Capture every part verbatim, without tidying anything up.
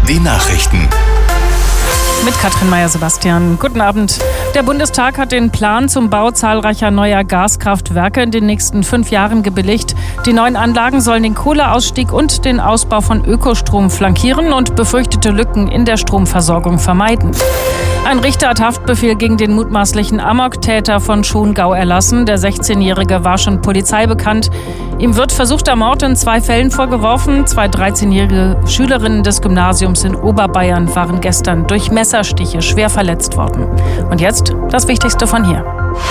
die Nachrichten. Mit Katrin Meyer-Sebastian. Guten Abend. Der Bundestag hat den Plan zum Bau zahlreicher neuer Gaskraftwerke in den nächsten fünf Jahren gebilligt. Die neuen Anlagen sollen den Kohleausstieg und den Ausbau von Ökostrom flankieren und befürchtete Lücken in der Stromversorgung vermeiden. Ein Richter hat Haftbefehl gegen den mutmaßlichen Amok-Täter von Schongau erlassen. Der sechzehnjährige war schon Polizei bekannt. Ihm wird versuchter Mord in zwei Fällen vorgeworfen. Zwei dreizehnjährige Schülerinnen des Gymnasiums in Oberbayern waren gestern durch Messerstiche schwer verletzt worden. Und jetzt das Wichtigste von hier.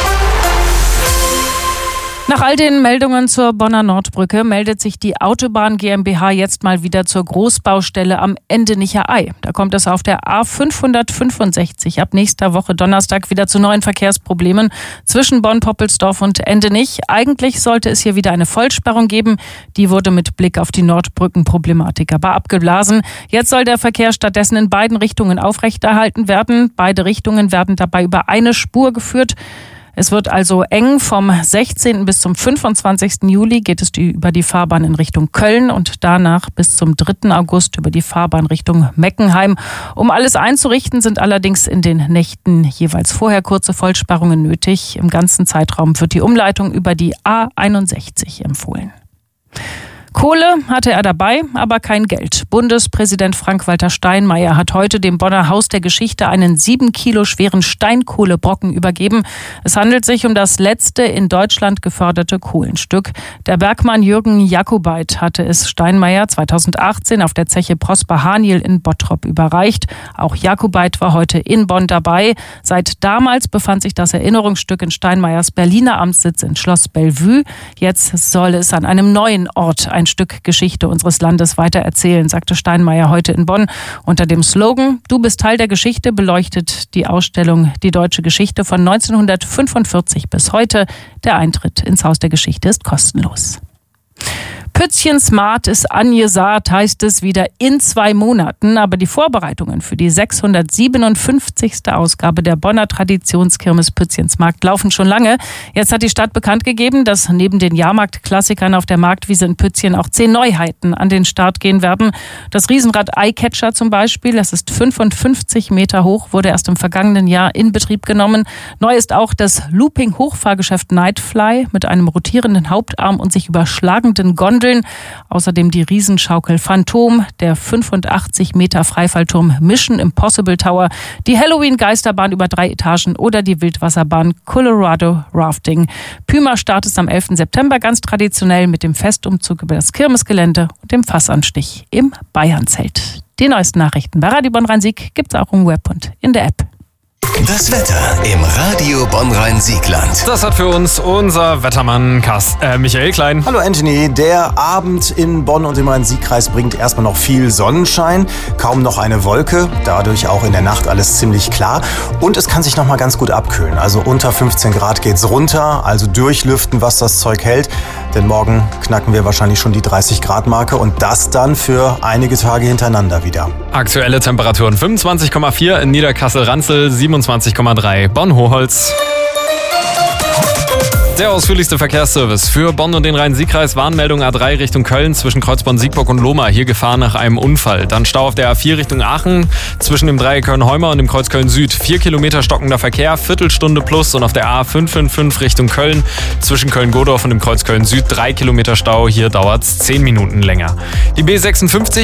Nach all den Meldungen zur Bonner Nordbrücke meldet sich die Autobahn GmbH jetzt mal wieder zur Großbaustelle am Endenicher Ei. Da kommt es auf der A fünfhundertfünfundsechzig ab nächster Woche Donnerstag wieder zu neuen Verkehrsproblemen zwischen Bonn-Poppelsdorf und Endenich. Eigentlich sollte es hier wieder eine Vollsperrung geben. Die wurde mit Blick auf die Nordbrückenproblematik aber abgeblasen. Jetzt soll der Verkehr stattdessen in beiden Richtungen aufrechterhalten werden. Beide Richtungen werden dabei über eine Spur geführt. Es wird also eng. Vom sechzehnten bis zum fünfundzwanzigsten Juli geht es über die Fahrbahn in Richtung Köln und danach bis zum dritten August über die Fahrbahn Richtung Meckenheim. Um alles einzurichten, sind allerdings in den Nächten jeweils vorher kurze Vollsperrungen nötig. Im ganzen Zeitraum wird die Umleitung über die A einundsechzig empfohlen. Kohle hatte er dabei, aber kein Geld. Bundespräsident Frank-Walter Steinmeier hat heute dem Bonner Haus der Geschichte einen sieben Kilo schweren Steinkohlebrocken übergeben. Es handelt sich um das letzte in Deutschland geförderte Kohlenstück. Der Bergmann Jürgen Jakubait hatte es Steinmeier zweitausendachtzehn auf der Zeche Prosper Haniel in Bottrop überreicht. Auch Jakubait war heute in Bonn dabei. Seit damals befand sich das Erinnerungsstück in Steinmeiers Berliner Amtssitz in Schloss Bellevue. Jetzt soll es an einem neuen Ort ein Stück Geschichte unseres Landes weitererzählen, sagte Steinmeier heute in Bonn. Unter dem Slogan "Du bist Teil der Geschichte" beleuchtet die Ausstellung die deutsche Geschichte von neunzehnhundertfünfundvierzig bis heute. Der Eintritt ins Haus der Geschichte ist kostenlos. Pützchen Smart ist angesagt, heißt es wieder in zwei Monaten. Aber die Vorbereitungen für die sechshundertsiebenundfünfzigste Ausgabe der Bonner Traditionskirmes Pützchensmarkt laufen schon lange. Jetzt hat die Stadt bekannt gegeben, dass neben den Jahrmarktklassikern auf der Marktwiese in Pützchen auch zehn Neuheiten an den Start gehen werden. Das Riesenrad Eyecatcher zum Beispiel, das ist fünfundfünfzig Meter hoch, wurde erst im vergangenen Jahr in Betrieb genommen. Neu ist auch das Looping-Hochfahrgeschäft Nightfly mit einem rotierenden Hauptarm und sich überschlagenden Gondeln. Außerdem die Riesenschaukel Phantom, der fünfundachtzig Meter Freifallturm Mission Impossible Tower, die Halloween-Geisterbahn über drei Etagen oder die Wildwasserbahn Colorado Rafting. Pümer-Start ist am elften September ganz traditionell mit dem Festumzug über das Kirmesgelände und dem Fassanstich im Bayernzelt. Die neuesten Nachrichten bei Radio Bonn-Rhein-Sieg gibt's auch im Web und in der App. Das Wetter im Radio Bonn-Rhein-Siegland. Das hat für uns unser Wettermann Carst, äh, Michael Klein. Hallo Anthony, der Abend in Bonn und im Rhein-Sieg-Kreis bringt erstmal noch viel Sonnenschein, kaum noch eine Wolke, dadurch auch in der Nacht alles ziemlich klar und es kann sich noch mal ganz gut abkühlen. Also unter fünfzehn Grad geht's runter, also durchlüften, was das Zeug hält, denn morgen knacken wir wahrscheinlich schon die dreißig Grad Marke und das dann für einige Tage hintereinander wieder. Aktuelle Temperaturen fünfundzwanzig Komma vier in Niederkassel-Ranzel, siebenundzwanzig Komma drei Bonn-Hochholz. Der ausführlichste Verkehrsservice für Bonn und den Rhein-Sieg-Kreis. Warnmeldung A drei Richtung Köln zwischen Kreuzborn-Siegburg und Lohmar. Hier Gefahr nach einem Unfall. Dann Stau auf der A vier Richtung Aachen zwischen dem Dreieck Köln-Heumer und dem Kreuz Köln-Süd. Vier Kilometer stockender Verkehr, Viertelstunde plus. Und auf der A fünf fünf fünf Richtung Köln zwischen Köln-Godorf und dem Kreuz Köln-Süd. Drei Kilometer Stau. Hier dauert es zehn Minuten länger. Die B sechsundfünfzig